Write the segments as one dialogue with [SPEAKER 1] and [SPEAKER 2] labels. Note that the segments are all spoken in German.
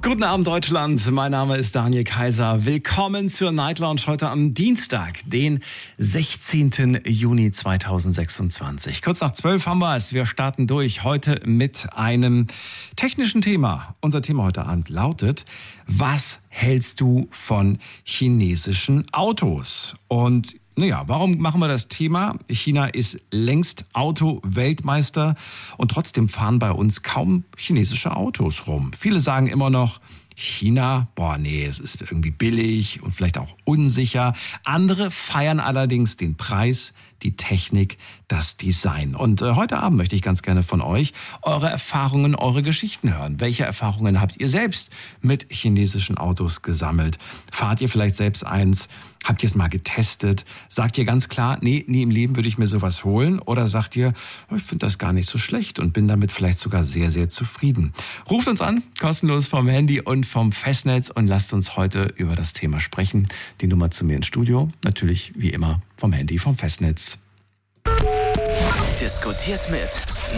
[SPEAKER 1] Guten Abend, Deutschland. Mein Name ist Daniel Kaiser. Willkommen zur Night Lounge heute am Dienstag, den 16. Juni 2026. Kurz nach 12 haben wir es. Wir starten durch heute mit einem technischen Thema. Unser Thema heute Abend lautet: Was hältst du von chinesischen Autos? Und naja, warum machen wir das Thema? China ist längst Auto-Weltmeister und trotzdem fahren bei uns kaum chinesische Autos rum. Viele sagen immer noch, China, es ist irgendwie billig und vielleicht auch unsicher. Andere feiern allerdings den Preis, die Technik, das Design. Und heute Abend möchte ich ganz gerne von euch eure Erfahrungen, eure Geschichten hören. Welche Erfahrungen habt ihr selbst mit chinesischen Autos gesammelt? Fahrt ihr vielleicht selbst eins? Habt ihr es mal getestet? Sagt ihr ganz klar, nee, nie im Leben würde ich mir sowas holen? Oder sagt ihr, ich finde das gar nicht so schlecht und bin damit vielleicht sogar sehr, sehr zufrieden? Ruft uns an, kostenlos vom Handy und vom Festnetz, und lasst uns heute über das Thema sprechen. Die Nummer zu mir ins Studio, natürlich wie immer vom Handy, vom Festnetz.
[SPEAKER 2] Diskutiert mit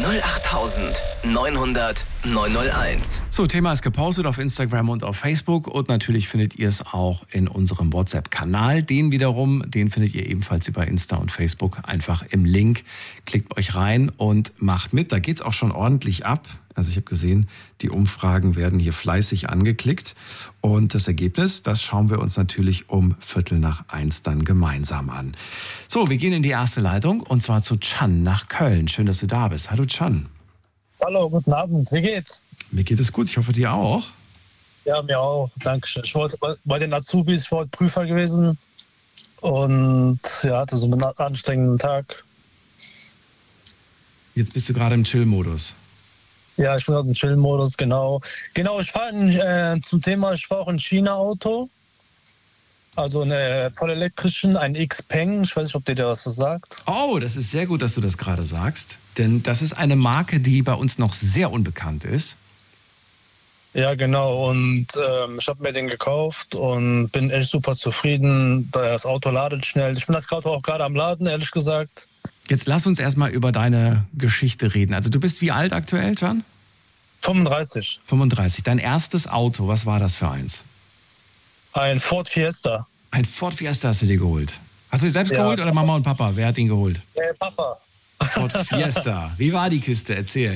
[SPEAKER 2] 08900 901.
[SPEAKER 1] So, Thema ist gepostet auf Instagram und auf Facebook, und natürlich findet ihr es auch in unserem WhatsApp-Kanal. Den findet ihr ebenfalls über Insta und Facebook. Einfach im Link, klickt euch rein und macht mit. Da geht's auch schon ordentlich ab. Also ich habe gesehen, die Umfragen werden hier fleißig angeklickt. Und das Ergebnis, das schauen wir uns natürlich um 12:45 dann gemeinsam an. So, wir gehen in die erste Leitung, und zwar zu Can nach Köln. Schön, dass du da bist. Hallo Can.
[SPEAKER 3] Hallo, guten Abend. Wie geht's?
[SPEAKER 1] Mir geht es gut. Ich hoffe, dir auch.
[SPEAKER 3] Ja, mir auch. Dankeschön. Ich wollte bei den Azubis, ich war Prüfer gewesen und hatte so einen anstrengenden Tag.
[SPEAKER 1] Jetzt bist du gerade im Chill-Modus.
[SPEAKER 3] Ja, ich bin gerade im Chill-Modus, genau. Genau, ich fahre zum Thema, ich fahre auch ein China-Auto. Also eine voll elektrischen, ein Xpeng. Ich weiß nicht, ob dir was sagt.
[SPEAKER 1] Oh, das ist sehr gut, dass du das gerade sagst. Denn das ist eine Marke, die bei uns noch sehr unbekannt ist.
[SPEAKER 3] Ja, genau. Und ich habe mir den gekauft und bin echt super zufrieden. Das Auto ladet schnell. Ich bin das Auto auch gerade am Laden, ehrlich gesagt.
[SPEAKER 1] Jetzt lass uns erstmal über deine Geschichte reden. Also du bist wie alt aktuell, Can?
[SPEAKER 3] 35.
[SPEAKER 1] 35. Dein erstes Auto, was war das für eins?
[SPEAKER 3] Ein Ford Fiesta.
[SPEAKER 1] Ein Ford Fiesta hast du dir geholt. Hast du ihn selbst geholt oder Mama und Papa? Wer hat ihn geholt?
[SPEAKER 3] Papa.
[SPEAKER 1] Ford Fiesta. Wie war die Kiste? Erzähl.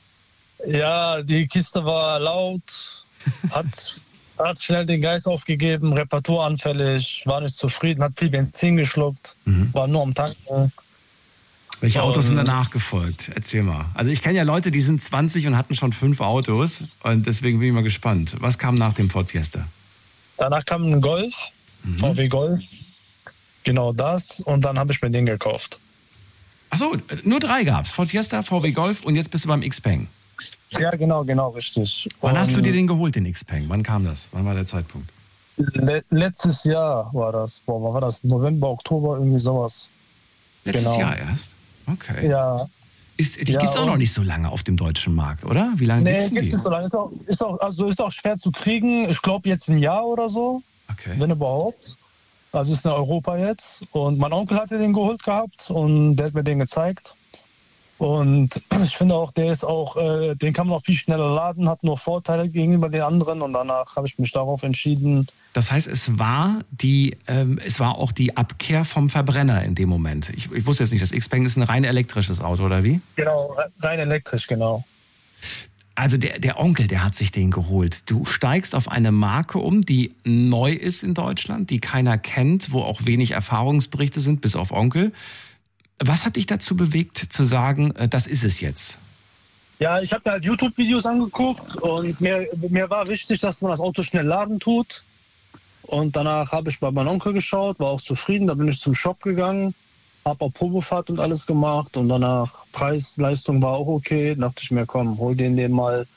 [SPEAKER 3] Ja, die Kiste war laut, hat schnell den Geist aufgegeben, reparaturanfällig, war nicht zufrieden, hat viel Benzin geschluckt, war nur am Tanken.
[SPEAKER 1] Welche Autos sind danach gefolgt? Erzähl mal. Also ich kenne ja Leute, die sind 20 und hatten schon 5 Autos, und deswegen bin ich mal gespannt. Was kam nach dem Ford Fiesta?
[SPEAKER 3] Danach kam ein Golf, VW Golf, genau das, und dann habe ich mir den gekauft.
[SPEAKER 1] Achso, nur 3 gab's. Ford Fiesta, VW Golf, und jetzt bist du beim Xpeng.
[SPEAKER 3] Ja, genau, richtig.
[SPEAKER 1] Wann hast du dir den geholt, den Xpeng? Wann kam das? Wann war der Zeitpunkt?
[SPEAKER 3] Letztes Jahr war das. Wann war das? November, Oktober, irgendwie sowas.
[SPEAKER 1] Letztes Jahr erst? Okay.
[SPEAKER 3] Ja.
[SPEAKER 1] Die gibt's auch noch nicht so lange auf dem deutschen Markt, oder? Wie lange gibt's die?
[SPEAKER 3] Nicht so lange. Ist auch schwer zu kriegen. Ich glaube jetzt ein Jahr oder so.
[SPEAKER 1] Okay.
[SPEAKER 3] Wenn überhaupt. Also ist in Europa jetzt. Und mein Onkel hatte den geholt gehabt und der hat mir den gezeigt. Und ich finde auch, den kann man auch viel schneller laden, hat nur Vorteile gegenüber den anderen, und danach habe ich mich darauf entschieden.
[SPEAKER 1] Das heißt, es war auch die Abkehr vom Verbrenner in dem Moment. Ich wusste jetzt nicht, das Xpeng ist ein rein elektrisches Auto, oder wie?
[SPEAKER 3] Genau, rein elektrisch, genau.
[SPEAKER 1] Also der Onkel, der hat sich den geholt. Du steigst auf eine Marke um, die neu ist in Deutschland, die keiner kennt, wo auch wenig Erfahrungsberichte sind, bis auf Onkel. Was hat dich dazu bewegt, zu sagen, das ist es jetzt?
[SPEAKER 3] Ja, ich habe mir halt YouTube-Videos angeguckt, und mir war wichtig, dass man das Auto schnell laden tut. Und danach habe ich bei meinem Onkel geschaut, war auch zufrieden. Da bin ich zum Shop gegangen, habe auch Probefahrt und alles gemacht. Und danach Preis-Leistung war auch okay. Da dachte ich mir, komm, hol den mal.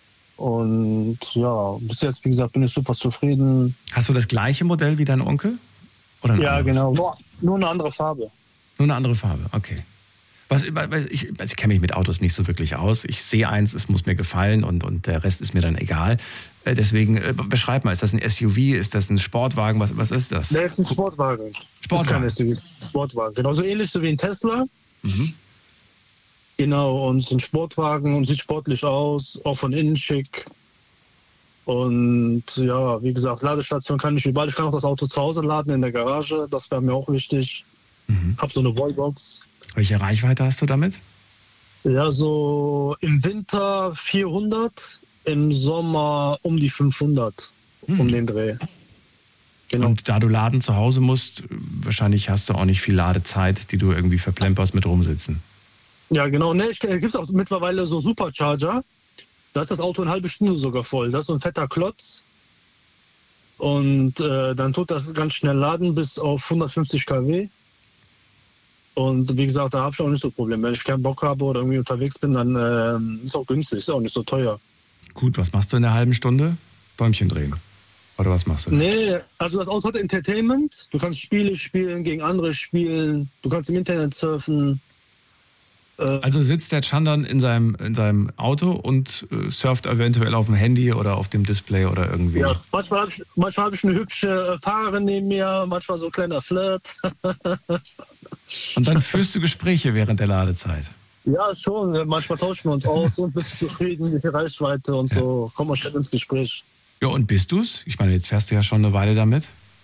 [SPEAKER 3] Und ja, bis jetzt, wie gesagt, bin ich super zufrieden.
[SPEAKER 1] Hast du das gleiche Modell wie dein Onkel? Oder ein anderes?
[SPEAKER 3] Genau. Nur eine andere Farbe.
[SPEAKER 1] Nur eine andere Farbe, okay. Ich kenne mich mit Autos nicht so wirklich aus. Ich sehe eins, es muss mir gefallen, und der Rest ist mir dann egal. Deswegen beschreib mal, ist das ein SUV, ist das ein Sportwagen, was ist das?
[SPEAKER 3] Der ist ein Sportwagen.
[SPEAKER 1] Sportwagen.
[SPEAKER 3] Das ist kein SUV, Sportwagen. Genau, so ähnlich so wie ein Tesla. Genau, und so ein Sportwagen und sieht sportlich aus, auch von innen schick. Und ja, wie gesagt, Ladestation kann ich überall. Ich kann auch das Auto zu Hause laden in der Garage. Das wäre mir auch wichtig. Hab so eine Wallbox.
[SPEAKER 1] Welche Reichweite hast du damit?
[SPEAKER 3] Ja, so im Winter 400, im Sommer um die 500, um den Dreh. Genau.
[SPEAKER 1] Und da du laden zu Hause musst, wahrscheinlich hast du auch nicht viel Ladezeit, die du irgendwie verplemperst mit rumsitzen.
[SPEAKER 3] Ja, genau. Ne, es gibt auch mittlerweile so Supercharger. Da ist das Auto eine halbe Stunde sogar voll. Das ist so ein fetter Klotz. Und dann tut das ganz schnell laden bis auf 150 kW. Und wie gesagt, da habe ich auch nicht so ein Problem. Wenn ich keinen Bock habe oder irgendwie unterwegs bin, dann ist auch günstig, ist auch nicht so teuer.
[SPEAKER 1] Gut, was machst du in der halben Stunde? Däumchen drehen. Oder was machst du?
[SPEAKER 3] Nee, also das Auto hat Entertainment. Du kannst Spiele spielen, gegen andere spielen. Du kannst im Internet surfen.
[SPEAKER 1] Also sitzt der Chandan in seinem Auto und surft eventuell auf dem Handy oder auf dem Display oder irgendwie.
[SPEAKER 3] Ja, manchmal hab ich eine hübsche Fahrerin neben mir, manchmal so ein kleiner Flirt.
[SPEAKER 1] Und dann führst du Gespräche während der Ladezeit.
[SPEAKER 3] Ja, schon. Manchmal tauschen wir uns aus und bist du zufrieden mit der Reichweite und so. Kommen wir schnell ins Gespräch.
[SPEAKER 1] Ja, und bist du's? Ich meine, jetzt fährst du ja schon eine Weile damit.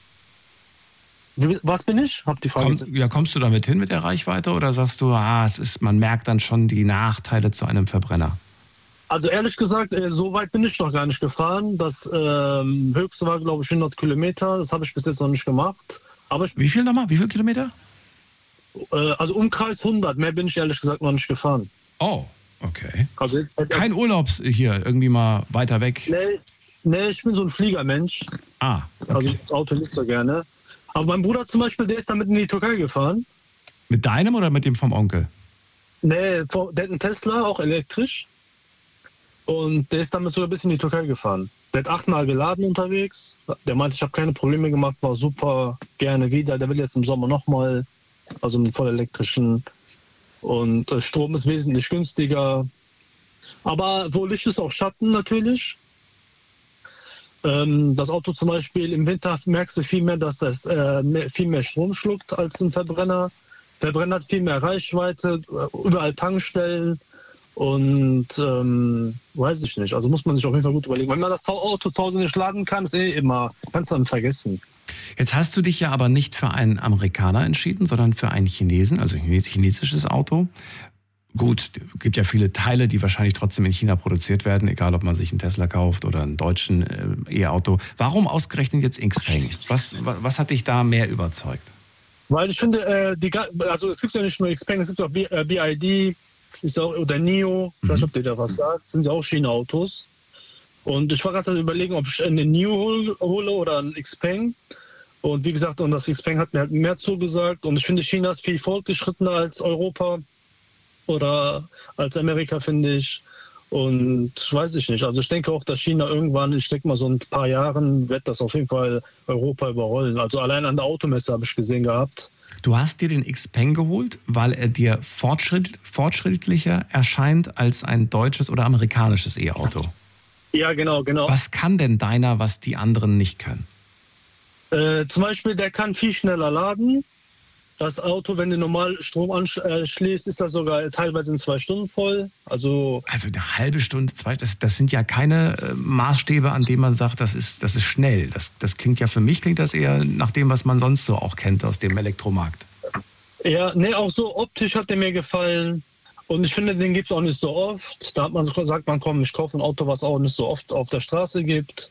[SPEAKER 3] Was bin ich? Hab die Frage.
[SPEAKER 1] Kommst du damit hin mit der Reichweite oder sagst du, man merkt dann schon die Nachteile zu einem Verbrenner?
[SPEAKER 3] Also ehrlich gesagt, so weit bin ich noch gar nicht gefahren. Das höchste war, glaube ich, 100 Kilometer. Das habe ich bis jetzt noch nicht gemacht. Aber
[SPEAKER 1] Wie viel nochmal? Wie viel Kilometer?
[SPEAKER 3] Also Umkreis 100. Mehr bin ich ehrlich gesagt noch nicht gefahren.
[SPEAKER 1] Oh, okay.
[SPEAKER 3] Also,
[SPEAKER 1] Kein Urlaubs hier, irgendwie mal weiter weg?
[SPEAKER 3] Nee, ich bin so ein Fliegermensch.
[SPEAKER 1] Okay.
[SPEAKER 3] Also das Auto nicht so gerne. Aber mein Bruder zum Beispiel, der ist damit in die Türkei gefahren.
[SPEAKER 1] Mit deinem oder mit dem vom Onkel?
[SPEAKER 3] Nee, der hat einen Tesla, auch elektrisch. Und der ist damit sogar bis in die Türkei gefahren. Der hat 8-mal geladen unterwegs. Der meinte, ich habe keine Probleme gemacht, war super, gerne wieder. Der will jetzt im Sommer nochmal, also mit voll elektrischen. Und Strom ist wesentlich günstiger. Aber wo Licht ist, auch Schatten natürlich. Das Auto zum Beispiel im Winter merkst du viel mehr, dass das viel mehr Strom schluckt als ein Verbrenner. Der Verbrenner hat viel mehr Reichweite, überall Tankstellen und weiß ich nicht. Also muss man sich auf jeden Fall gut überlegen. Wenn man das Auto zu Hause nicht laden kann, ist immer, kannst du dann vergessen.
[SPEAKER 1] Jetzt hast du dich ja aber nicht für einen Amerikaner entschieden, sondern für einen Chinesen, also ein chinesisches Auto. Gut, es gibt ja viele Teile, die wahrscheinlich trotzdem in China produziert werden, egal ob man sich einen Tesla kauft oder einen deutschen E-Auto. Warum ausgerechnet jetzt Xpeng? Was hat dich da mehr überzeugt?
[SPEAKER 3] Weil ich finde, also es gibt ja nicht nur Xpeng, es gibt auch BYD oder NIO, ich weiß nicht, ob dir da was sagt, sind ja auch China-Autos. Und ich war gerade überlegen, ob ich eine NIO hole oder einen Xpeng. Und wie gesagt, und das Xpeng hat mir halt mehr zugesagt. Und ich finde, China ist viel fortgeschrittener als Europa. Oder als Amerika, finde ich. Und weiß ich nicht. Also ich denke auch, dass China irgendwann, ich denke mal so ein paar Jahren, wird das auf jeden Fall Europa überrollen. Also allein an der Automesse habe ich gesehen gehabt.
[SPEAKER 1] Du hast dir den Xpeng geholt, weil er dir fortschrittlicher erscheint als ein deutsches oder amerikanisches E-Auto.
[SPEAKER 3] Ja, genau.
[SPEAKER 1] Was kann denn deiner, was die anderen nicht können?
[SPEAKER 3] Zum Beispiel, der kann viel schneller laden. Das Auto, wenn du normal Strom anschließt, ist das sogar teilweise in 2 Stunden voll. Also
[SPEAKER 1] eine halbe Stunde, das sind ja keine Maßstäbe, an denen man sagt, das ist schnell. Das klingt ja, für mich klingt das eher nach dem, was man sonst so auch kennt aus dem Elektromarkt.
[SPEAKER 3] Ja, nee, auch so optisch hat der mir gefallen. Und ich finde, den gibt es auch nicht so oft. Da hat man gesagt, komm, ich kaufe ein Auto, was auch nicht so oft auf der Straße gibt.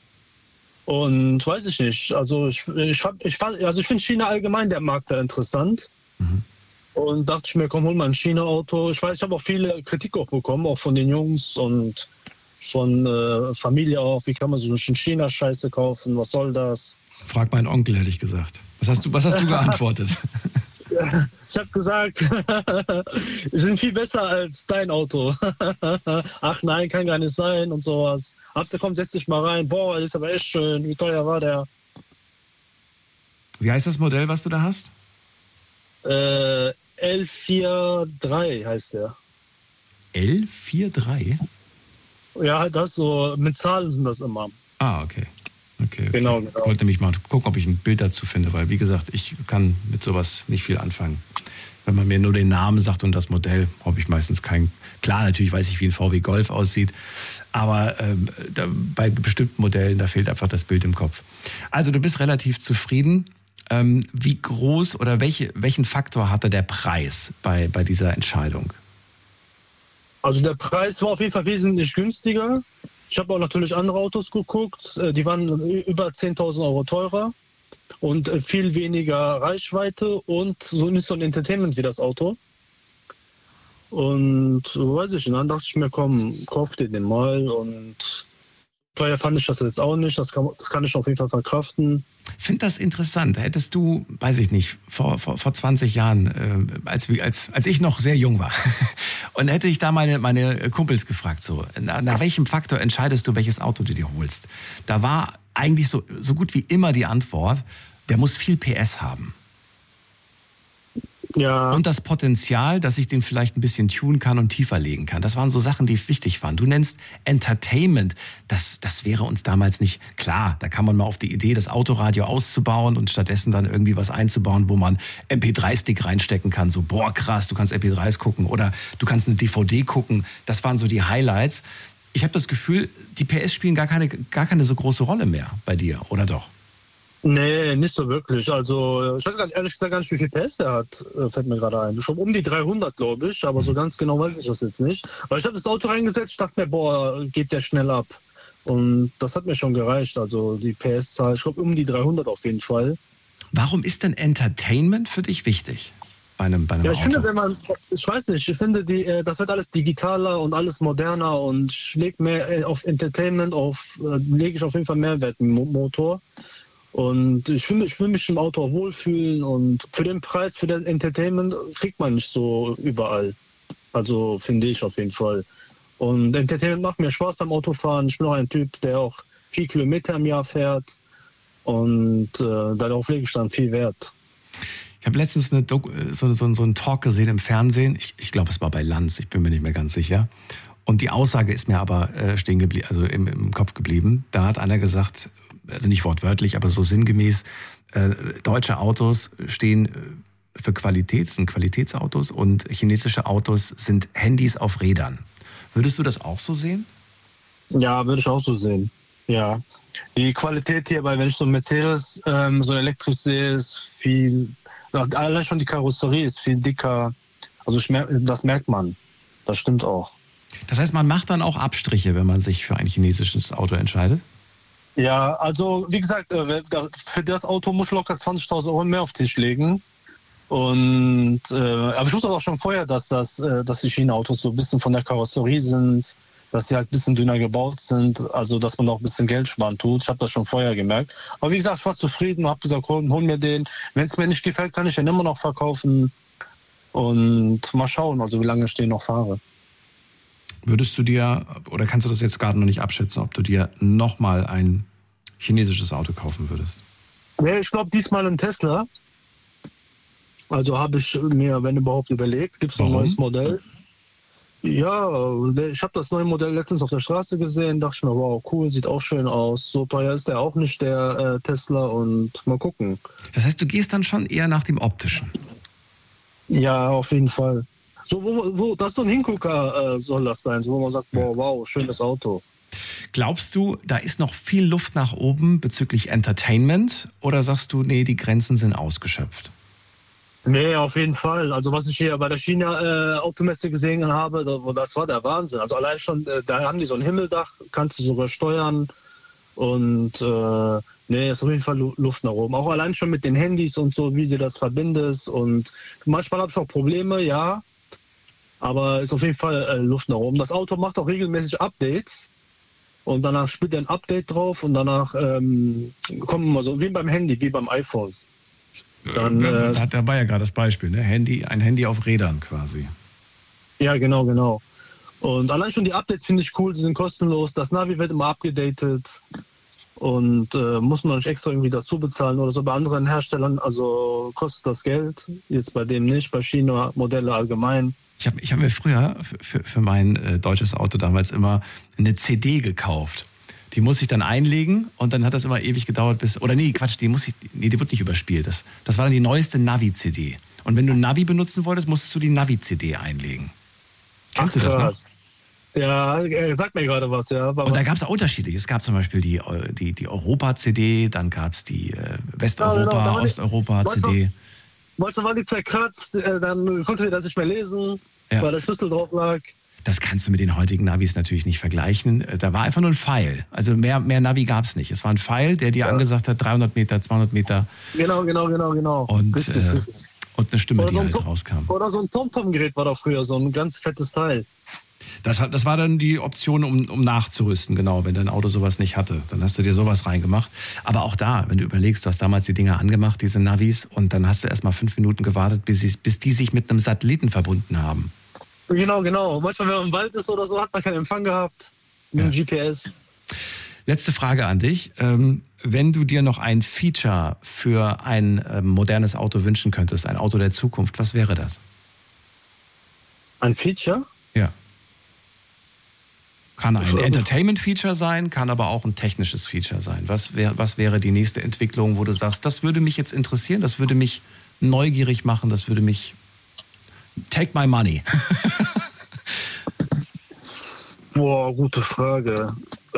[SPEAKER 3] Und weiß ich nicht. Also ich finde China allgemein der Markt da interessant. Und dachte ich mir, komm, hol mal ein China-Auto. Ich weiß, ich habe auch viele Kritik auch bekommen, auch von den Jungs und von Familie auch. Wie kann man so eine China-Scheiße kaufen? Was soll das?
[SPEAKER 1] Frag meinen Onkel, hätte ich gesagt. Was hast du geantwortet?
[SPEAKER 3] Ich habe gesagt, sie sind viel besser als dein Auto. Ach nein, kann gar nicht sein und sowas. Komm, setz dich mal rein. Boah, das ist aber echt schön. Wie teuer war der?
[SPEAKER 1] Wie heißt das Modell, was du da hast?
[SPEAKER 3] L43 heißt der.
[SPEAKER 1] L43?
[SPEAKER 3] Ja, das so, mit Zahlen sind das immer.
[SPEAKER 1] Okay.
[SPEAKER 3] Genau.
[SPEAKER 1] Ich wollte nämlich mal gucken, ob ich ein Bild dazu finde, weil, wie gesagt, ich kann mit sowas nicht viel anfangen. Wenn man mir nur den Namen sagt und das Modell, habe ich meistens keinen. Klar, natürlich weiß ich, wie ein VW Golf aussieht, Aber bei bestimmten Modellen, da fehlt einfach das Bild im Kopf. Also du bist relativ zufrieden. Wie groß oder welchen Faktor hatte der Preis bei dieser Entscheidung?
[SPEAKER 3] Also der Preis war auf jeden Fall wesentlich günstiger. Ich habe auch natürlich andere Autos geguckt. Die waren über 10.000 Euro teurer und viel weniger Reichweite und so nicht so ein Entertainment wie das Auto. Und weiß ich, dann dachte ich mir, komm, kauf dir den mal. Und teuer fand ich das jetzt auch nicht. Das kann ich auf jeden Fall verkraften.
[SPEAKER 1] Ich finde das interessant. Hättest du, weiß ich nicht, vor 20 Jahren, als ich noch sehr jung war, und hätte ich da meine Kumpels gefragt, so, nach welchem Faktor entscheidest du, welches Auto du dir holst? Da war eigentlich so gut wie immer die Antwort, der muss viel PS haben.
[SPEAKER 3] Ja.
[SPEAKER 1] Und das Potenzial, dass ich den vielleicht ein bisschen tunen kann und tiefer legen kann. Das waren so Sachen, die wichtig waren. Du nennst Entertainment. Das wäre uns damals nicht klar. Da kam man mal auf die Idee, das Autoradio auszubauen und stattdessen dann irgendwie was einzubauen, wo man MP3-Stick reinstecken kann. So, boah, krass, du kannst MP3s gucken oder du kannst eine DVD gucken. Das waren so die Highlights. Ich habe das Gefühl, die PS spielen gar keine so große Rolle mehr bei dir, oder doch?
[SPEAKER 3] Nee, nicht so wirklich. Also ich weiß ehrlich gesagt gar nicht, wie viel PS der hat, fällt mir gerade ein. Schon um die 300, glaube ich, aber so ganz genau weiß ich das jetzt nicht. Weil ich habe das Auto reingesetzt, ich dachte mir, boah, geht der schnell ab. Und das hat mir schon gereicht, also die PS-Zahl, ich glaube um die 300 auf jeden Fall.
[SPEAKER 1] Warum ist denn Entertainment für dich wichtig bei einem
[SPEAKER 3] Ja, ich
[SPEAKER 1] Auto?
[SPEAKER 3] finde, ich weiß nicht, ich finde, das wird alles digitaler und alles moderner und ich lege mehr auf Entertainment, lege ich auf jeden Fall Mehrwert im Motor. Und ich will mich im Auto auch wohlfühlen und für den Preis, für das Entertainment kriegt man nicht so überall. Also finde ich auf jeden Fall. Und Entertainment macht mir Spaß beim Autofahren. Ich bin auch ein Typ, der auch 4 Kilometer im Jahr fährt und darauf lege ich dann viel Wert.
[SPEAKER 1] Ich habe letztens so einen Talk gesehen im Fernsehen. Ich glaube, es war bei Lanz, ich bin mir nicht mehr ganz sicher. Und die Aussage ist mir aber stehen geblieben, also im Kopf geblieben. Da hat einer gesagt, also nicht wortwörtlich, aber so sinngemäß, deutsche Autos stehen für Qualität, sind Qualitätsautos und chinesische Autos sind Handys auf Rädern. Würdest du das auch so sehen?
[SPEAKER 3] Ja, würde ich auch so sehen. Ja. Die Qualität hierbei, wenn ich so einen Mercedes so elektrisch sehe, ist viel, allein schon die Karosserie ist viel dicker. Also das merkt man. Das stimmt auch.
[SPEAKER 1] Das heißt, man macht dann auch Abstriche, wenn man sich für ein chinesisches Auto entscheidet?
[SPEAKER 3] Ja, also wie gesagt, für das Auto muss ich locker 20.000 Euro mehr auf den Tisch legen. Und aber ich wusste auch schon vorher, dass die China-Autos so ein bisschen von der Karosserie sind, dass die halt ein bisschen dünner gebaut sind, also dass man auch ein bisschen Geld sparen tut. Ich habe das schon vorher gemerkt. Aber wie gesagt, ich war zufrieden, habe gesagt, hol mir den. Wenn es mir nicht gefällt, kann ich den immer noch verkaufen. Und mal schauen, also wie lange ich den noch fahre.
[SPEAKER 1] Würdest du dir, oder kannst du das jetzt gerade noch nicht abschätzen, ob du dir nochmal ein chinesisches Auto kaufen würdest?
[SPEAKER 3] Ja, ich glaube diesmal ein Tesla. Also habe ich mir, wenn überhaupt, überlegt. Gibt es noch ein neues Modell? Ja, ich habe das neue Modell letztens auf der Straße gesehen, dachte ich mir, wow, cool, sieht auch schön aus. So teuer ist der auch nicht, der Tesla, und mal gucken.
[SPEAKER 1] Das heißt, du gehst dann schon eher nach dem Optischen?
[SPEAKER 3] Ja, auf jeden Fall. So, wo das so ein Hingucker soll das sein, so, wo man sagt, wow, schönes Auto.
[SPEAKER 1] Glaubst du, da ist noch viel Luft nach oben bezüglich Entertainment? Oder sagst du, nee, die Grenzen sind ausgeschöpft?
[SPEAKER 3] Nee, auf jeden Fall. Also was ich hier bei der China-Automesse gesehen habe, das war der Wahnsinn. Also allein schon, da haben die so ein Himmeldach, kannst du sogar steuern. Und nee, ist auf jeden Fall Luft nach oben. Auch allein schon mit den Handys und so, wie du das verbindest. Und manchmal habe ich auch Probleme, ja. Aber ist auf jeden Fall Luft nach oben. Das Auto macht auch regelmäßig Updates. Und danach spielt er ein Update drauf und danach kommen wir so, wie beim Handy, wie beim iPhone. Dann,
[SPEAKER 1] da war ja gerade das Beispiel, ne? Ein Handy auf Rädern quasi.
[SPEAKER 3] Ja, genau. Und allein schon die Updates finde ich cool, sie sind kostenlos. Das Navi wird immer abgedatet und muss man nicht extra irgendwie dazu bezahlen oder so. Bei anderen Herstellern, also kostet das Geld, jetzt bei dem nicht, bei China-Modelle allgemein.
[SPEAKER 1] Ich hab mir früher für mein deutsches Auto damals immer eine CD gekauft. Die muss ich dann einlegen und dann hat das immer ewig gedauert bis... Oder nee, Quatsch, die wird nicht überspielt. Das war dann die neueste Navi-CD. Und wenn du ein Navi benutzen wolltest, musstest du die Navi-CD einlegen. Kennst du das noch?
[SPEAKER 3] Ja, sagt mir gerade was, ja.
[SPEAKER 1] Und da gab es Unterschiede. Es gab zum Beispiel die Europa-CD, dann gab es die Westeuropa,
[SPEAKER 3] genau,
[SPEAKER 1] Osteuropa-CD.
[SPEAKER 3] Manchmal war die zerkratzt, dann konnte ich das nicht mehr lesen, weil der Schlüssel drauf lag.
[SPEAKER 1] Das kannst du mit den heutigen Navis natürlich nicht vergleichen. Da war einfach nur ein Pfeil. Also mehr Navi gab es nicht. Es war ein Pfeil, der dir angesagt hat, 300 Meter, 200 Meter.
[SPEAKER 3] Genau.
[SPEAKER 1] Und,
[SPEAKER 3] richtig.
[SPEAKER 1] Und eine Stimme,
[SPEAKER 3] oder
[SPEAKER 1] die
[SPEAKER 3] so
[SPEAKER 1] halt rauskam.
[SPEAKER 3] Oder so ein TomTom-Gerät war da früher, so ein ganz fettes Teil.
[SPEAKER 1] Das war dann die Option, um nachzurüsten, genau, wenn dein Auto sowas nicht hatte. Dann hast du dir sowas reingemacht. Aber auch da, wenn du überlegst, du hast damals die Dinger angemacht, diese Navis, und dann hast du erst mal 5 Minuten gewartet, bis die sich mit einem Satelliten verbunden haben.
[SPEAKER 3] Genau. Manchmal, wenn man im Wald ist oder so, hat man keinen Empfang gehabt mit dem GPS.
[SPEAKER 1] Letzte Frage an dich. Wenn du dir noch ein Feature für ein modernes Auto wünschen könntest, ein Auto der Zukunft, was wäre das?
[SPEAKER 3] Ein Feature?
[SPEAKER 1] Ja. Kann ein Entertainment-Feature sein, kann aber auch ein technisches Feature sein. Was wäre die nächste Entwicklung, wo du sagst, das würde mich jetzt interessieren, das würde mich neugierig machen, das würde mich... Take my money.
[SPEAKER 3] Boah, gute Frage.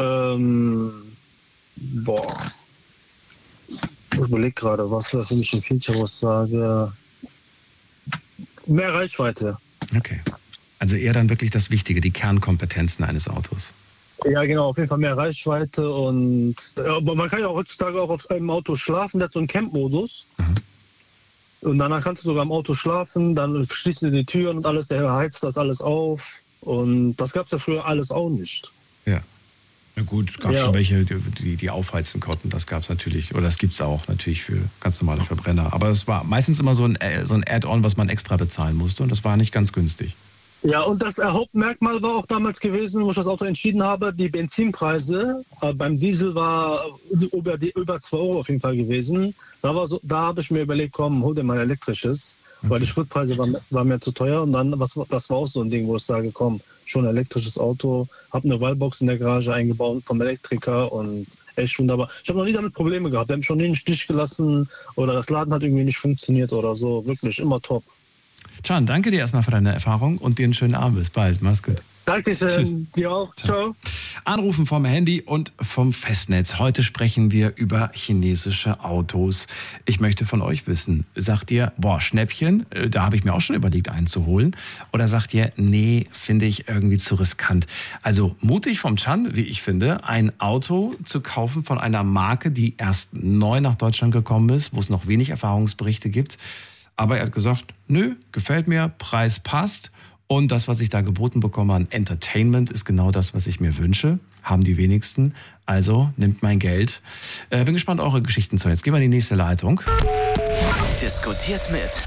[SPEAKER 3] Ich überlege gerade, was wäre für mich ein Feature, wo ich sage... Mehr Reichweite.
[SPEAKER 1] Okay. Also eher dann wirklich das Wichtige, die Kernkompetenzen eines Autos.
[SPEAKER 3] Ja, genau, auf jeden Fall mehr Reichweite und aber man kann ja heutzutage auch auf einem Auto schlafen, der hat so einen Camp-Modus. Und danach kannst du sogar im Auto schlafen, dann schließt du die Türen und alles, der heizt das alles auf. Und das gab es ja früher alles auch nicht.
[SPEAKER 1] Ja. Na gut, es gab schon welche, die aufheizen konnten. Das gab es natürlich, oder das gibt es auch natürlich für ganz normale Verbrenner. Aber es war meistens immer so ein Add-on, was man extra bezahlen musste. Und das war nicht ganz günstig.
[SPEAKER 3] Ja, und das Hauptmerkmal war auch damals gewesen, wo ich das Auto entschieden habe, die Benzinpreise. Beim Diesel war über 2 Euro auf jeden Fall gewesen. Da habe ich mir überlegt, komm, hol dir mal ein elektrisches, weil die Spritpreise waren mir zu teuer. Und dann, das war auch so ein Ding, wo ich sage, komm, schon ein elektrisches Auto, habe eine Wallbox in der Garage eingebaut vom Elektriker und echt wunderbar. Ich habe noch nie damit Probleme gehabt, der hat mich schon nie in den Stich gelassen oder das Laden hat irgendwie nicht funktioniert oder so. Wirklich, immer top.
[SPEAKER 1] Can, danke dir erstmal für deine Erfahrung und dir einen schönen Abend. Bis bald. Mach's gut.
[SPEAKER 3] Dankeschön.
[SPEAKER 1] Tschüss.
[SPEAKER 3] Dir auch. Ciao.
[SPEAKER 1] Anrufen vom Handy und vom Festnetz. Heute sprechen wir über chinesische Autos. Ich möchte von euch wissen, sagt ihr, boah, Schnäppchen, da habe ich mir auch schon überlegt einzuholen. Oder sagt ihr, nee, finde ich irgendwie zu riskant. Also mutig vom Can, wie ich finde, ein Auto zu kaufen von einer Marke, die erst neu nach Deutschland gekommen ist, wo es noch wenig Erfahrungsberichte gibt. Aber er hat gesagt, nö, gefällt mir, Preis passt. Und das, was ich da geboten bekomme an Entertainment, ist genau das, was ich mir wünsche. Haben die wenigsten. Also nimmt mein Geld. Bin gespannt, eure Geschichten zu hören. Jetzt gehen wir in die nächste Leitung.
[SPEAKER 2] Diskutiert mit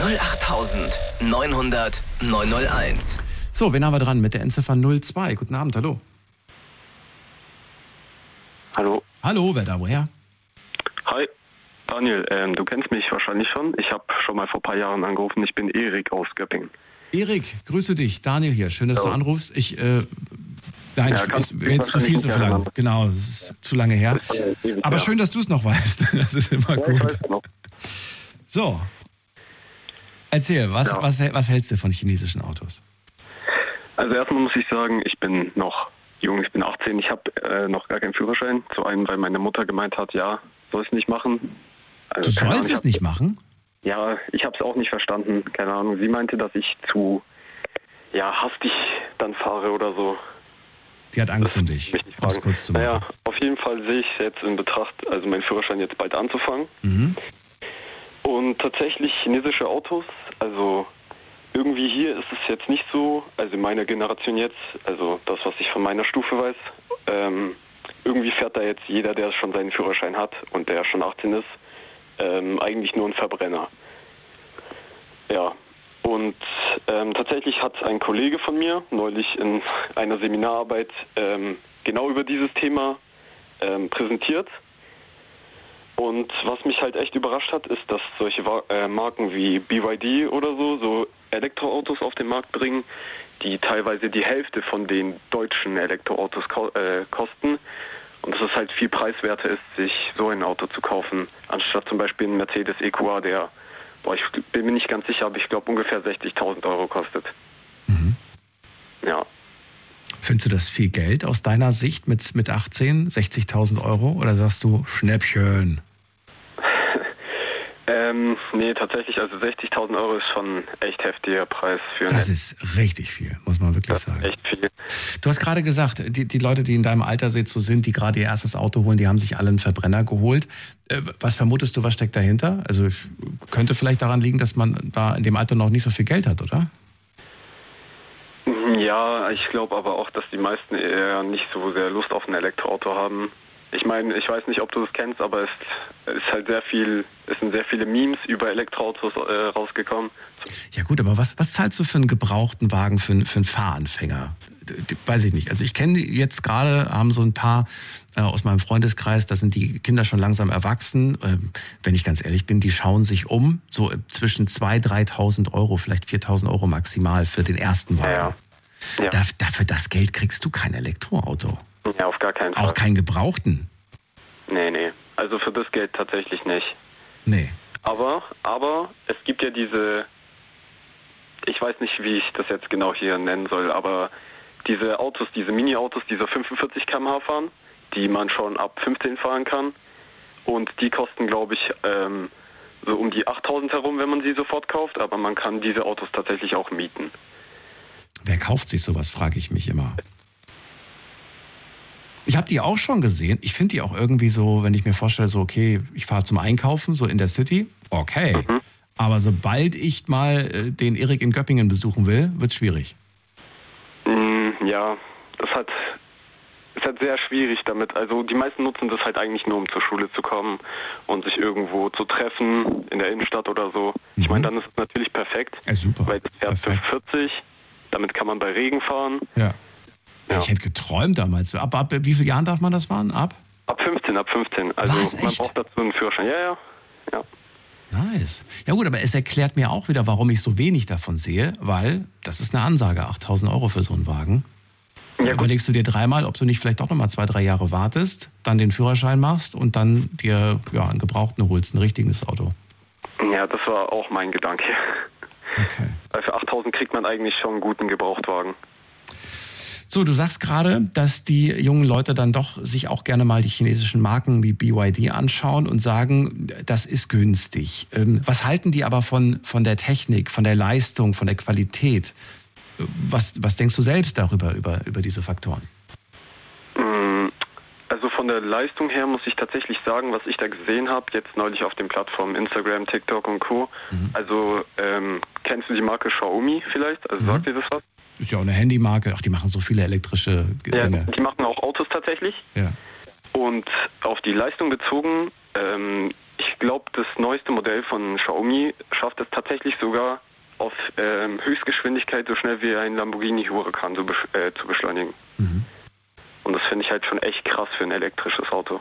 [SPEAKER 2] 08900 901.
[SPEAKER 1] So, wen haben wir dran mit der Endziffer 02? Guten Abend, hallo.
[SPEAKER 4] Hallo.
[SPEAKER 1] Hallo, wer da, woher?
[SPEAKER 4] Hi. Daniel, du kennst mich wahrscheinlich schon. Ich habe schon mal vor ein paar Jahren angerufen. Ich bin Erik aus Göppingen.
[SPEAKER 1] Erik, grüße dich. Daniel hier. Schön, dass du anrufst. Ich will jetzt zu viel zu verlangen. Genau, das ist zu lange her. Aber schön, dass du es noch weißt. Das ist immer gut.
[SPEAKER 4] Ich weiß noch.
[SPEAKER 1] So. Erzähl, was hältst du von chinesischen Autos?
[SPEAKER 4] Also erstmal muss ich sagen, ich bin noch jung. Ich bin 18. Ich habe noch gar keinen Führerschein. Zu einem, weil meine Mutter gemeint hat, ja, soll ich es nicht machen. Also,
[SPEAKER 1] du sollst es nicht machen?
[SPEAKER 4] Ja, ich habe es auch nicht verstanden. Keine Ahnung. Sie meinte, dass ich zu hastig dann fahre oder so.
[SPEAKER 1] Die hat Angst um dich, um es kurz zu machen.
[SPEAKER 4] Naja, auf jeden Fall sehe ich jetzt in Betracht, also meinen Führerschein jetzt bald anzufangen.
[SPEAKER 1] Mhm.
[SPEAKER 4] Und tatsächlich chinesische Autos, also irgendwie hier ist es jetzt nicht so, also in meiner Generation jetzt, also das, was ich von meiner Stufe weiß, irgendwie fährt da jetzt jeder, der schon seinen Führerschein hat und der schon 18 ist, eigentlich nur ein Verbrenner. Ja, und tatsächlich hat ein Kollege von mir neulich in einer Seminararbeit genau über dieses Thema präsentiert. Und was mich halt echt überrascht hat, ist, dass solche Marken wie BYD oder so Elektroautos auf den Markt bringen, die teilweise die Hälfte von den deutschen Elektroautos kosten. Und dass es halt viel preiswerter ist, sich so ein Auto zu kaufen, anstatt zum Beispiel ein Mercedes EQA, der, ich bin mir nicht ganz sicher, aber ich glaube ungefähr 60.000 Euro kostet.
[SPEAKER 1] Mhm.
[SPEAKER 4] Ja.
[SPEAKER 1] Findest du das viel Geld aus deiner Sicht mit 18, 60.000 Euro? Oder sagst du Schnäppchen?
[SPEAKER 4] Nee, tatsächlich, also 60.000 Euro ist schon ein echt heftiger Preis für
[SPEAKER 1] Das ist richtig viel, muss man wirklich sagen.
[SPEAKER 4] Echt viel.
[SPEAKER 1] Du hast gerade gesagt, die Leute, die in deinem Alter jetzt so sind, die gerade ihr erstes Auto holen, die haben sich alle einen Verbrenner geholt. Was vermutest du, was steckt dahinter? Also könnte vielleicht daran liegen, dass man da in dem Alter noch nicht so viel Geld hat, oder?
[SPEAKER 4] Ja, ich glaube aber auch, dass die meisten eher nicht so sehr Lust auf ein Elektroauto haben. Ich meine, ich weiß nicht, ob du das kennst, aber es sind sehr viele Memes über Elektroautos rausgekommen.
[SPEAKER 1] Ja gut, aber was zahlst du für einen gebrauchten Wagen für einen Fahranfänger? Weiß ich nicht. Also ich kenne jetzt gerade, haben so ein paar aus meinem Freundeskreis, da sind die Kinder schon langsam erwachsen. Wenn ich ganz ehrlich bin, die schauen sich um, so zwischen 2.000, 3.000 Euro, vielleicht 4.000 Euro maximal für den ersten Wagen.
[SPEAKER 4] Ja.
[SPEAKER 1] Dafür das Geld kriegst du kein Elektroauto.
[SPEAKER 4] Ja, auf gar keinen Fall.
[SPEAKER 1] Auch keinen gebrauchten?
[SPEAKER 4] Nee. Also für das Geld tatsächlich nicht.
[SPEAKER 1] Nee.
[SPEAKER 4] Aber es gibt ja diese, ich weiß nicht, wie ich das jetzt genau hier nennen soll, aber diese Autos, diese Mini-Autos, die so 45 km/h fahren, die man schon ab 15 fahren kann. Und die kosten, glaube ich, so um die 8.000 herum, wenn man sie sofort kauft. Aber man kann diese Autos tatsächlich auch mieten.
[SPEAKER 1] Wer kauft sich sowas, frage ich mich immer. Ich habe die auch schon gesehen. Ich finde die auch irgendwie so, wenn ich mir vorstelle, so okay, ich fahre zum Einkaufen, so in der City, okay. Aber sobald ich mal den Erik in Göppingen besuchen will, wird's schwierig.
[SPEAKER 4] Ja, ist halt sehr schwierig damit. Also die meisten nutzen das halt eigentlich nur, um zur Schule zu kommen und sich irgendwo zu treffen, in der Innenstadt oder so. Ich meine, dann ist es natürlich perfekt.
[SPEAKER 1] Ja, super.
[SPEAKER 4] Weil das fährt für 40, damit kann man bei Regen fahren.
[SPEAKER 1] Ja. Ich hätte geträumt damals. Ab wie vielen Jahren darf man das fahren? Ab
[SPEAKER 4] 15. Also man braucht dazu einen Führerschein. Ja.
[SPEAKER 1] Nice. Ja gut, aber es erklärt mir auch wieder, warum ich so wenig davon sehe, weil das ist eine Ansage, 8.000 Euro für so einen Wagen. Ja, überlegst du dir dreimal, ob du nicht vielleicht auch nochmal 2-3 Jahre wartest, dann den Führerschein machst und dann dir einen gebrauchten holst, ein richtiges Auto.
[SPEAKER 4] Ja, das war auch mein Gedanke.
[SPEAKER 1] Okay.
[SPEAKER 4] Weil für 8.000 kriegt man eigentlich schon einen guten Gebrauchtwagen.
[SPEAKER 1] So, du sagst gerade, dass die jungen Leute dann doch sich auch gerne mal die chinesischen Marken wie BYD anschauen und sagen, das ist günstig. Was halten die aber von der Technik, von der Leistung, von der Qualität? Was denkst du selbst darüber, über diese Faktoren?
[SPEAKER 4] Also von der Leistung her muss ich tatsächlich sagen, was ich da gesehen habe, jetzt neulich auf den Plattformen Instagram, TikTok und Co. Also kennst du die Marke Xiaomi vielleicht? Also sagt dir das was?
[SPEAKER 1] Ist ja auch eine Handymarke. Ach, die machen so viele elektrische Dinge.
[SPEAKER 4] Ja, die machen auch Autos tatsächlich.
[SPEAKER 1] Ja.
[SPEAKER 4] Und auf die Leistung bezogen, ich glaube, das neueste Modell von Xiaomi schafft es tatsächlich sogar auf Höchstgeschwindigkeit so schnell wie ein Lamborghini Huracan zu beschleunigen. Und das finde ich halt schon echt krass für ein elektrisches Auto.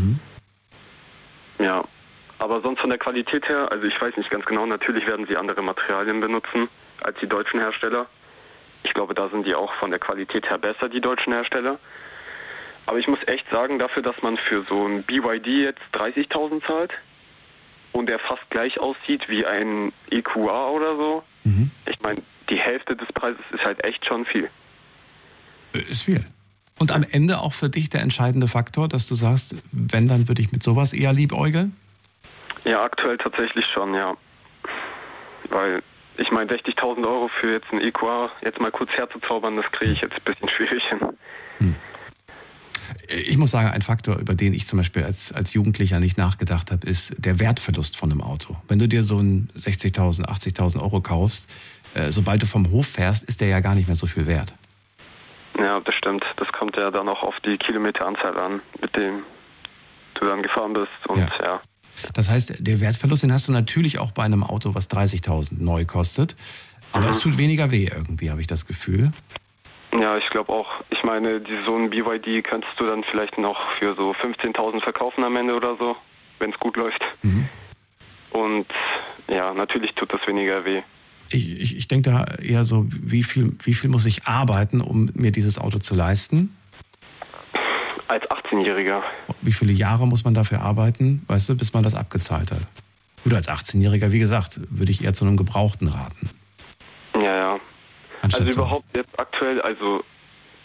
[SPEAKER 4] Ja, aber sonst von der Qualität her, also ich weiß nicht ganz genau, natürlich werden sie andere Materialien benutzen als die deutschen Hersteller. Ich glaube, da sind die auch von der Qualität her besser, die deutschen Hersteller. Aber ich muss echt sagen, dafür, dass man für so ein BYD jetzt 30.000 zahlt und der fast gleich aussieht wie ein EQA oder so, ich meine, die Hälfte des Preises ist halt echt schon viel.
[SPEAKER 1] Ist viel. Und am Ende auch für dich der entscheidende Faktor, dass du sagst, wenn, dann würde ich mit sowas eher liebäugeln?
[SPEAKER 4] Ja, aktuell tatsächlich schon, ja. Weil ich meine, 60.000 Euro für jetzt ein EQA jetzt mal kurz herzuzaubern, das kriege ich jetzt ein bisschen schwierig hin.
[SPEAKER 1] Ich muss sagen, ein Faktor, über den ich zum Beispiel als Jugendlicher nicht nachgedacht habe, ist der Wertverlust von einem Auto. Wenn du dir so ein 60.000, 80.000 Euro kaufst, sobald du vom Hof fährst, ist der ja gar nicht mehr so viel wert.
[SPEAKER 4] Ja, das stimmt. Das kommt ja dann auch auf die Kilometeranzahl an, mit dem du dann gefahren bist. Und ja.
[SPEAKER 1] Das heißt, der Wertverlust, den hast du natürlich auch bei einem Auto, was 30.000 neu kostet. Aber es tut weniger weh irgendwie, habe ich das Gefühl.
[SPEAKER 4] Ja, ich glaube auch. Ich meine, so ein BYD könntest du dann vielleicht noch für so 15.000 verkaufen am Ende oder so, wenn es gut läuft. Und ja, natürlich tut das weniger weh.
[SPEAKER 1] Ich denke da eher so, wie viel muss ich arbeiten, um mir dieses Auto zu leisten?
[SPEAKER 4] Als 18-Jähriger.
[SPEAKER 1] Wie viele Jahre muss man dafür arbeiten, weißt du, bis man das abgezahlt hat? Oder als 18-Jähriger, wie gesagt, würde ich eher zu einem Gebrauchten raten.
[SPEAKER 4] Ja. Also überhaupt jetzt aktuell, also ich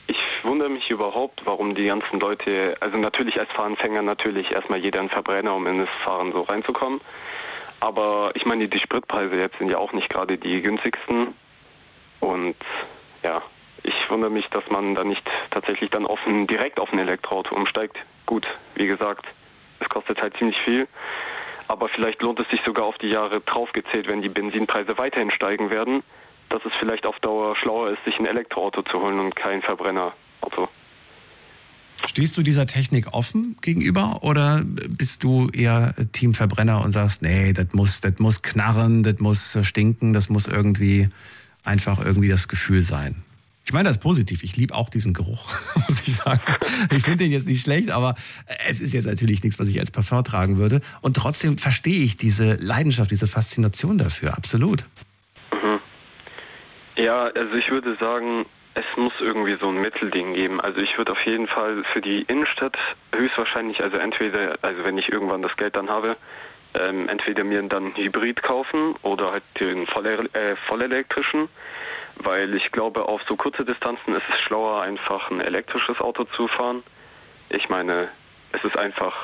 [SPEAKER 4] ich wundere mich überhaupt, warum die ganzen Leute, also natürlich als Fahranfänger natürlich erstmal jeder einen Verbrenner, um in das Fahren so reinzukommen. Aber ich meine, die Spritpreise jetzt sind ja auch nicht gerade die günstigsten. Und ja, ich wundere mich, dass man da nicht tatsächlich dann direkt auf ein Elektroauto umsteigt. Gut, wie gesagt, es kostet halt ziemlich viel. Aber vielleicht lohnt es sich sogar auf die Jahre draufgezählt, wenn die Benzinpreise weiterhin steigen werden, dass es vielleicht auf Dauer schlauer ist, sich ein Elektroauto zu holen und kein Verbrennerauto.
[SPEAKER 1] Stehst du dieser Technik offen gegenüber oder bist du eher Team Verbrenner und sagst, nee, das muss knarren, das muss stinken, das muss einfach das Gefühl sein? Ich meine das positiv. Ich liebe auch diesen Geruch, muss ich sagen. Ich finde den jetzt nicht schlecht, aber es ist jetzt natürlich nichts, was ich als Parfum tragen würde. Und trotzdem verstehe ich diese Leidenschaft, diese Faszination dafür. Absolut.
[SPEAKER 4] Mhm. Ja, also ich würde sagen, es muss irgendwie so ein Mittelding geben. Also ich würde auf jeden Fall für die Innenstadt höchstwahrscheinlich, also wenn ich irgendwann das Geld dann habe, entweder mir dann einen Hybrid kaufen oder halt den vollelektrischen. Weil ich glaube, auf so kurze Distanzen ist es schlauer, einfach ein elektrisches Auto zu fahren. Ich meine, es ist einfach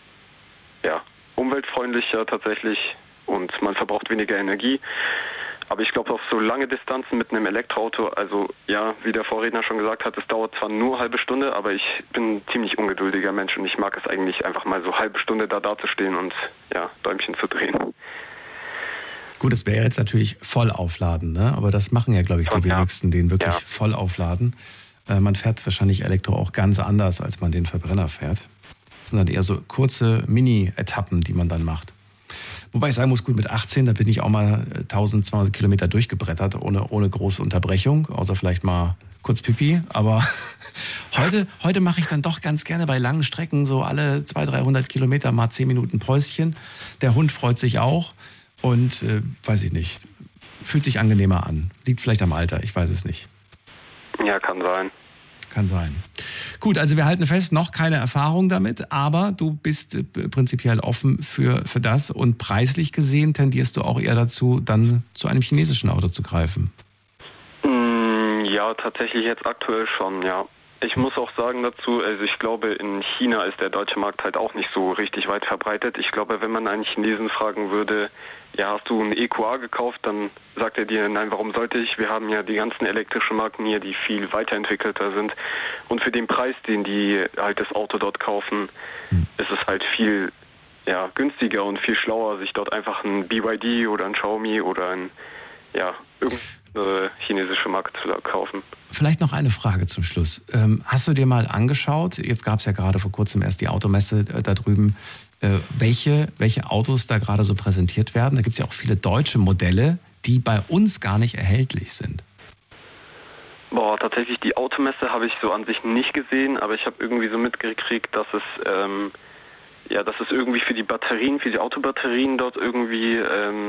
[SPEAKER 4] umweltfreundlicher tatsächlich und man verbraucht weniger Energie. Aber ich glaube, auf so lange Distanzen mit einem Elektroauto, also ja, wie der Vorredner schon gesagt hat, es dauert zwar nur eine halbe Stunde, aber ich bin ein ziemlich ungeduldiger Mensch und ich mag es eigentlich einfach mal so eine halbe Stunde da zu stehen und Däumchen zu drehen.
[SPEAKER 1] Gut, das wäre jetzt natürlich voll aufladen, ne? Aber das machen ja, glaube ich, die wenigsten, den wirklich voll aufladen. Man fährt wahrscheinlich Elektro auch ganz anders, als man den Verbrenner fährt. Das sind dann eher so kurze Mini-Etappen, die man dann macht. Wobei ich sagen muss, gut, mit 18, da bin ich auch mal 1200 Kilometer durchgebrettert, ohne große Unterbrechung, außer vielleicht mal kurz Pipi. Aber heute mache ich dann doch ganz gerne bei langen Strecken so alle 200-300 Kilometer mal 10 Minuten Päuschen. Der Hund freut sich auch. Und weiß ich nicht, fühlt sich angenehmer an. Liegt vielleicht am Alter, ich weiß es nicht.
[SPEAKER 4] Ja, kann sein.
[SPEAKER 1] Kann sein. Gut, also wir halten fest, noch keine Erfahrung damit, aber du bist prinzipiell offen für das und preislich gesehen tendierst du auch eher dazu, dann zu einem chinesischen Auto zu greifen.
[SPEAKER 4] Ja, tatsächlich jetzt aktuell schon, ja. Ich muss auch sagen dazu, also ich glaube, in China ist der deutsche Markt halt auch nicht so richtig weit verbreitet. Ich glaube, wenn man einen Chinesen fragen würde, ja, hast du einen EQA gekauft, dann sagt er dir, nein, warum sollte ich? Wir haben ja die ganzen elektrischen Marken hier, die viel weiterentwickelter sind. Und für den Preis, den die halt das Auto dort kaufen, ist es halt viel günstiger und viel schlauer, sich dort einfach ein BYD oder ein Xiaomi oder irgendeine chinesische Marke zu kaufen.
[SPEAKER 1] Vielleicht noch eine Frage zum Schluss. Hast du dir mal angeschaut, jetzt gab es ja gerade vor kurzem erst die Automesse da drüben, welche Autos da gerade so präsentiert werden? Da gibt es ja auch viele deutsche Modelle, die bei uns gar nicht erhältlich sind.
[SPEAKER 4] Boah, tatsächlich die Automesse habe ich so an sich nicht gesehen, aber ich habe irgendwie so mitgekriegt, dass es irgendwie für die Batterien, für die Autobatterien dort irgendwie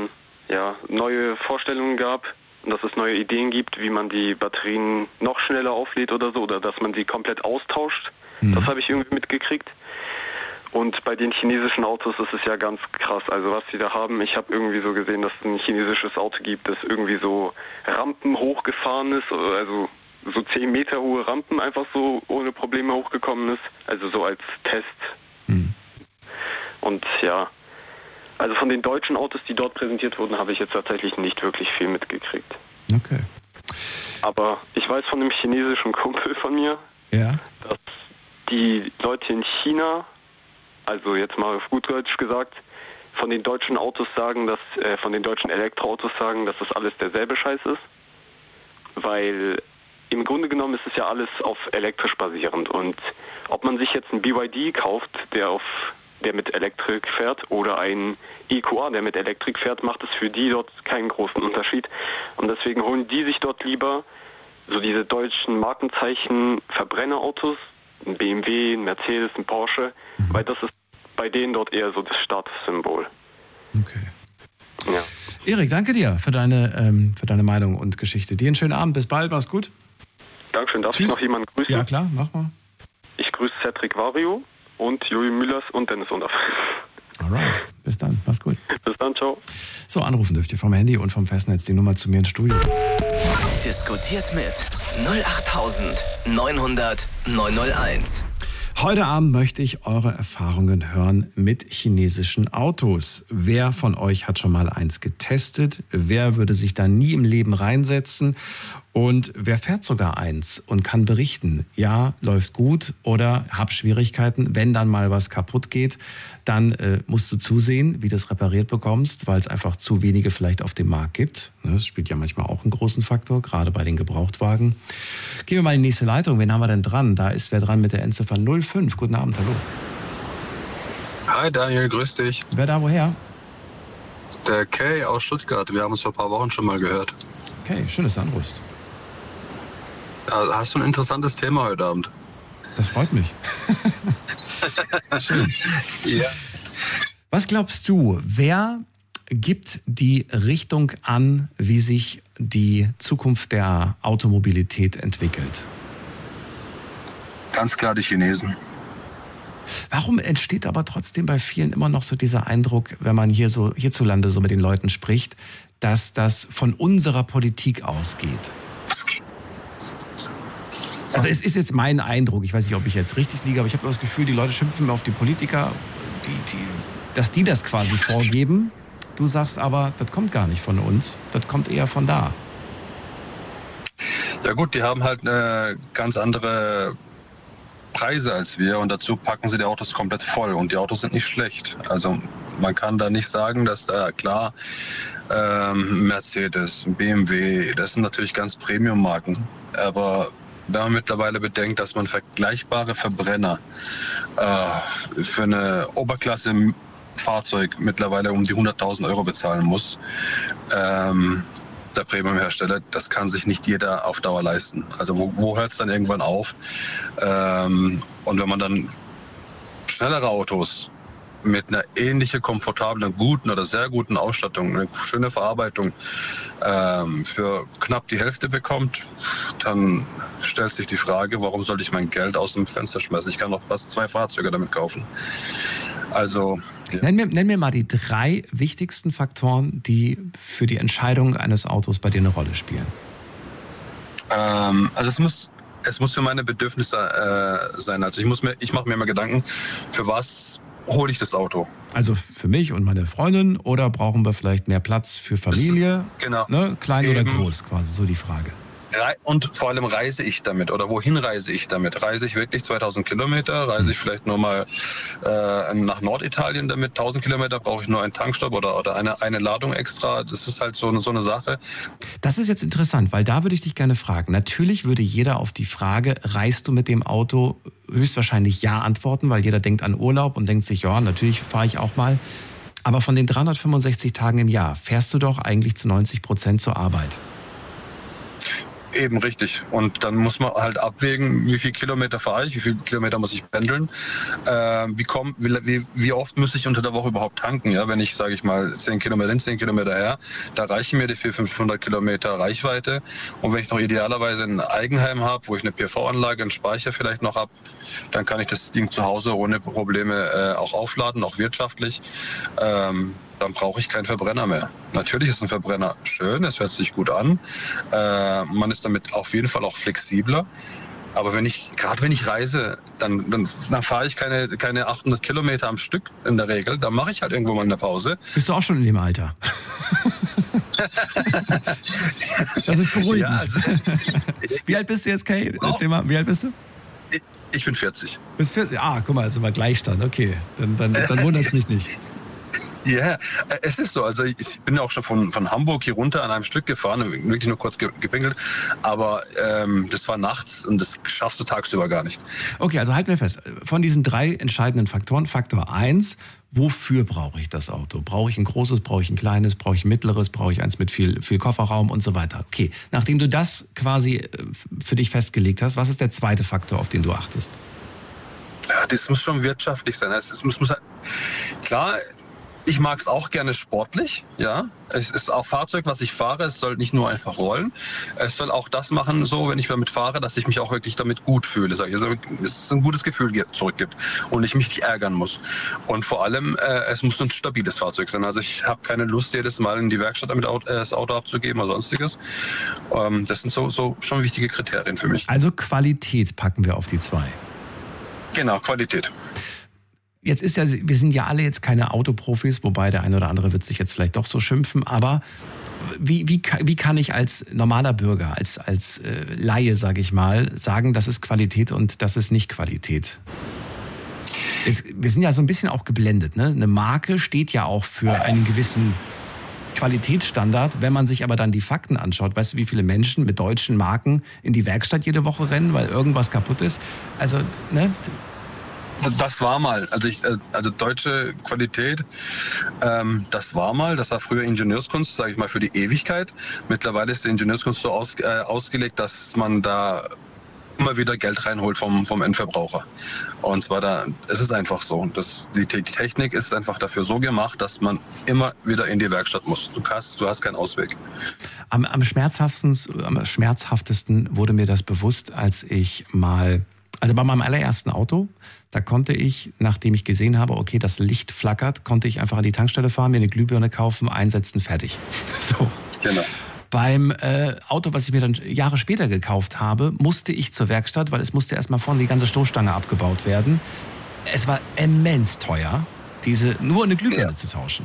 [SPEAKER 4] neue Vorstellungen gab. Und dass es neue Ideen gibt, wie man die Batterien noch schneller auflädt oder so, oder dass man sie komplett austauscht. Das habe ich irgendwie mitgekriegt. Und bei den chinesischen Autos ist es ja ganz krass. Also was sie da haben, ich habe irgendwie so gesehen, dass es ein chinesisches Auto gibt, das irgendwie so Rampen hochgefahren ist, also so 10 Meter hohe Rampen einfach so ohne Probleme hochgekommen ist. Also so als Test. Und ja, also von den deutschen Autos, die dort präsentiert wurden, habe ich jetzt tatsächlich nicht wirklich viel mitgekriegt.
[SPEAKER 1] Okay.
[SPEAKER 4] Aber ich weiß von einem chinesischen Kumpel von mir, dass die Leute in China, also jetzt mal auf gut Deutsch gesagt, von den deutschen Autos sagen, von den deutschen Elektroautos sagen, dass das alles derselbe Scheiß ist. Weil im Grunde genommen ist es ja alles auf elektrisch basierend. Und ob man sich jetzt einen BYD kauft, der mit Elektrik fährt, oder ein EQA, der mit Elektrik fährt, macht es für die dort keinen großen Unterschied. Und deswegen holen die sich dort lieber so diese deutschen Markenzeichen Verbrennerautos, ein BMW, ein Mercedes, ein Porsche, weil das ist bei denen dort eher so das Statussymbol.
[SPEAKER 1] Okay.
[SPEAKER 4] Ja.
[SPEAKER 1] Erik, danke dir für deine Meinung und Geschichte. Dir einen schönen Abend, bis bald, mach's gut.
[SPEAKER 4] Dankeschön. Darf
[SPEAKER 1] Tschüss.
[SPEAKER 4] Ich noch jemanden grüßen?
[SPEAKER 1] Ja klar, mach mal.
[SPEAKER 4] Ich grüße Cedric Vario und Joey Müllers und Dennis Unterf.
[SPEAKER 1] Alright, bis dann, mach's gut.
[SPEAKER 4] Bis dann, ciao.
[SPEAKER 1] So, anrufen dürft ihr vom Handy und vom Festnetz die Nummer zu mir ins Studio.
[SPEAKER 2] Diskutiert mit 08900 901.
[SPEAKER 1] Heute Abend möchte ich eure Erfahrungen hören mit chinesischen Autos. Wer von euch hat schon mal eins getestet? Wer würde sich da nie im Leben reinsetzen? Und wer fährt sogar eins und kann berichten, ja, läuft gut oder hab Schwierigkeiten. Wenn dann mal was kaputt geht, dann musst du zusehen, wie du es repariert bekommst, weil es einfach zu wenige vielleicht auf dem Markt gibt. Das spielt ja manchmal auch einen großen Faktor, gerade bei den Gebrauchtwagen. Gehen wir mal in die nächste Leitung. Wen haben wir denn dran? Da ist wer dran mit der Endziffer 05. Guten Abend, hallo.
[SPEAKER 5] Hi Daniel, grüß dich.
[SPEAKER 1] Wer da woher?
[SPEAKER 5] Der Kay aus Stuttgart. Wir haben uns vor ein paar Wochen schon mal gehört.
[SPEAKER 1] Okay, schön, dass du anrufst.
[SPEAKER 5] Hast du ein interessantes Thema heute Abend?
[SPEAKER 1] Das freut mich. Schön.
[SPEAKER 5] Ja.
[SPEAKER 1] Was glaubst du, wer gibt die Richtung an, wie sich die Zukunft der Automobilität entwickelt?
[SPEAKER 5] Ganz klar die Chinesen.
[SPEAKER 1] Warum entsteht aber trotzdem bei vielen immer noch so dieser Eindruck, wenn man hierzulande so mit den Leuten spricht, dass das von unserer Politik ausgeht? Also es ist jetzt mein Eindruck, ich weiß nicht, ob ich jetzt richtig liege, aber ich habe das Gefühl, die Leute schimpfen immer auf die Politiker, dass die das quasi vorgeben. Du sagst aber, das kommt gar nicht von uns, das kommt eher von da.
[SPEAKER 5] Ja gut, die haben halt eine ganz andere Preise als wir und dazu packen sie die Autos komplett voll und die Autos sind nicht schlecht. Also man kann da nicht sagen, dass da klar Mercedes, BMW, das sind natürlich ganz Premium-Marken, aber wenn man mittlerweile bedenkt, dass man vergleichbare Verbrenner für eine Oberklasse-Fahrzeug mittlerweile um die 100.000 Euro bezahlen muss, der Premium-Hersteller, das kann sich nicht jeder auf Dauer leisten. Also wo hört es dann irgendwann auf? Und wenn man dann schnellere Autos mit einer ähnlichen, komfortablen, guten oder sehr guten Ausstattung, eine schöne Verarbeitung für knapp die Hälfte bekommt, dann stellt sich die Frage, warum sollte ich mein Geld aus dem Fenster schmeißen? Ich kann doch fast 2 Fahrzeuge damit kaufen. Also ja.
[SPEAKER 1] Nenn mir mal die 3 wichtigsten Faktoren, die für die Entscheidung eines Autos bei dir eine Rolle spielen.
[SPEAKER 5] Also es muss für meine Bedürfnisse sein. Also ich mache mir immer Gedanken, für was hole ich das Auto?
[SPEAKER 1] Also für mich und meine Freundin oder brauchen wir vielleicht mehr Platz für Familie?
[SPEAKER 5] Genau.
[SPEAKER 1] Ne? Klein oder groß, quasi so die Frage.
[SPEAKER 5] Und vor allem reise ich damit oder wohin reise ich damit? Reise ich wirklich 2000 Kilometer? Reise ich vielleicht nur mal nach Norditalien damit? 1000 Kilometer brauche ich nur einen Tankstopp oder eine Ladung extra? Das ist halt so eine Sache.
[SPEAKER 1] Das ist jetzt interessant, weil da würde ich dich gerne fragen. Natürlich würde jeder auf die Frage, reist du mit dem Auto, höchstwahrscheinlich ja antworten, weil jeder denkt an Urlaub und denkt sich, ja, natürlich fahre ich auch mal. Aber von den 365 Tagen im Jahr fährst du doch eigentlich zu 90% zur Arbeit.
[SPEAKER 5] Eben, richtig. Und dann muss man halt abwägen, wie viele Kilometer fahre ich, wie viele Kilometer muss ich pendeln, wie oft muss ich unter der Woche überhaupt tanken, ja? Wenn ich, sage ich mal, 10 Kilometer hin, 10 Kilometer her, da reichen mir die 400-500 Kilometer Reichweite. Und wenn ich noch idealerweise ein Eigenheim habe, wo ich eine PV-Anlage, einen Speicher vielleicht noch habe, dann kann ich das Ding zu Hause ohne Probleme auch aufladen, auch wirtschaftlich. Dann brauche ich keinen Verbrenner mehr. Natürlich ist ein Verbrenner schön, es hört sich gut an. Man ist damit auf jeden Fall auch flexibler. Aber wenn ich reise, dann fahre ich keine 800 Kilometer am Stück in der Regel. Dann mache ich halt irgendwo mal eine Pause.
[SPEAKER 1] Bist du auch schon in dem Alter? Das ist beruhigend. Ja, also, wie alt bist du jetzt, Kay? Erzähl mal, wie alt bist du?
[SPEAKER 5] Ich bin 40.
[SPEAKER 1] Bist 40? Ah, guck mal, das ist immer Gleichstand. Okay, dann wundert es mich nicht.
[SPEAKER 5] Ja, es ist so. Also ich bin ja auch schon von Hamburg hier runter an einem Stück gefahren, wirklich nur kurz gepinkelt. Aber das war nachts und das schaffst du tagsüber gar nicht.
[SPEAKER 1] Okay, also halt mir fest. Von diesen 3 entscheidenden Faktoren, Faktor 1, wofür brauche ich das Auto? Brauche ich ein großes, brauche ich ein kleines, brauche ich ein mittleres, brauche ich eins mit viel Kofferraum und so weiter. Okay, nachdem du das quasi für dich festgelegt hast, was ist der zweite Faktor, auf den du achtest?
[SPEAKER 5] Ja, das muss schon wirtschaftlich sein. Es muss halt, klar, Ich mag es auch gerne sportlich, ja. Es ist auch Fahrzeug, was ich fahre. Es soll nicht nur einfach rollen. Es soll auch das machen, so, wenn ich damit fahre, dass ich mich auch wirklich damit gut fühle. Sag ich. Also, es ein gutes Gefühl zurückgibt und ich mich nicht ärgern muss. Und vor allem, es muss ein stabiles Fahrzeug sein. Also ich habe keine Lust, jedes Mal in die Werkstatt damit das Auto abzugeben oder sonstiges. Das sind so schon wichtige Kriterien für mich.
[SPEAKER 1] Also Qualität packen wir auf die 2.
[SPEAKER 5] Genau, Qualität.
[SPEAKER 1] Jetzt ist ja, wir sind ja alle jetzt keine Autoprofis, wobei der eine oder andere wird sich jetzt vielleicht doch so schimpfen, aber wie kann ich als normaler Bürger, als Laie, sage ich mal, sagen, das ist Qualität und das ist nicht Qualität? Wir sind ja so ein bisschen auch geblendet, ne? Eine Marke steht ja auch für einen gewissen Qualitätsstandard. Wenn man sich aber dann die Fakten anschaut, weißt du, wie viele Menschen mit deutschen Marken in die Werkstatt jede Woche rennen, weil irgendwas kaputt ist? Also, ne?
[SPEAKER 5] Das war mal, also deutsche Qualität, das war früher Ingenieurskunst, sage ich mal, für die Ewigkeit. Mittlerweile ist die Ingenieurskunst so ausgelegt, dass man da immer wieder Geld reinholt vom Endverbraucher. Und zwar es ist einfach so. Die Technik ist einfach dafür so gemacht, dass man immer wieder in die Werkstatt muss. Du hast keinen Ausweg.
[SPEAKER 1] Am schmerzhaftesten wurde mir das bewusst, als ich mal, also bei meinem allerersten Auto, da konnte ich, nachdem ich gesehen habe, okay, das Licht flackert, konnte ich einfach an die Tankstelle fahren, mir eine Glühbirne kaufen, einsetzen, fertig. So.
[SPEAKER 5] Genau.
[SPEAKER 1] Beim Auto, was ich mir dann Jahre später gekauft habe, musste ich zur Werkstatt, weil es musste erstmal vorne die ganze Stoßstange abgebaut werden. Es war immens teuer, nur eine Glühbirne zu tauschen.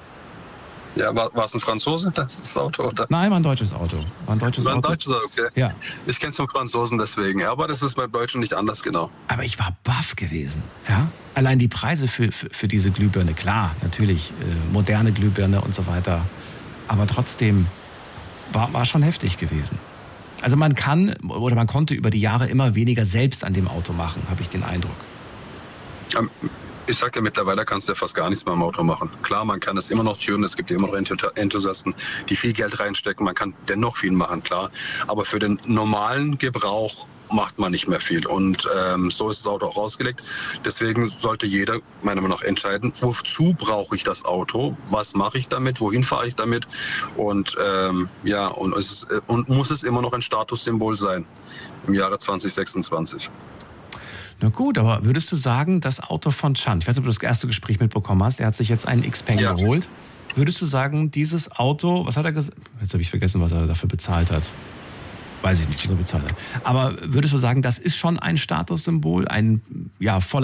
[SPEAKER 5] Ja, war es ein Franzose, das Auto? Oder?
[SPEAKER 1] Nein, war ein deutsches Auto.
[SPEAKER 5] War ein deutsches Auto, okay.
[SPEAKER 1] Ja.
[SPEAKER 5] Ich kenne es vom Franzosen deswegen, aber das ist beim Deutschen nicht anders, genau.
[SPEAKER 1] Aber ich war baff gewesen. Ja? Allein die Preise für diese Glühbirne, klar, natürlich, moderne Glühbirne und so weiter. Aber trotzdem war schon heftig gewesen. Also man konnte über die Jahre immer weniger selbst an dem Auto machen, habe ich den Eindruck.
[SPEAKER 5] Ich sage ja, mittlerweile kannst du ja fast gar nichts mehr am Auto machen. Klar, man kann es immer noch tunen, es gibt immer noch Enthusiasten, die viel Geld reinstecken, man kann dennoch viel machen, klar. Aber für den normalen Gebrauch macht man nicht mehr viel. Und so ist das Auto auch ausgelegt. Deswegen sollte jeder meiner Meinung nach entscheiden, wozu brauche ich das Auto, was mache ich damit, wohin fahre ich damit und und muss es immer noch ein Statussymbol sein im Jahre 2026.
[SPEAKER 1] Na gut, aber würdest du sagen, das Auto von Chan, ich weiß nicht, ob du das erste Gespräch mitbekommen hast, er hat sich jetzt einen Xpeng geholt. Würdest du sagen, dieses Auto, was hat er gesagt? Jetzt habe ich vergessen, was er dafür bezahlt hat. Weiß ich nicht, was er bezahlt hat. Aber würdest du sagen, das ist schon ein Statussymbol, ein voller